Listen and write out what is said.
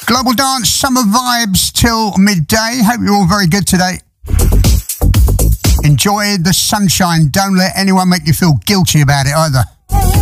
Global Dance, summer vibes till midday. Hope you're all very good today. Enjoy the sunshine. Don't let anyone make you feel guilty about it either.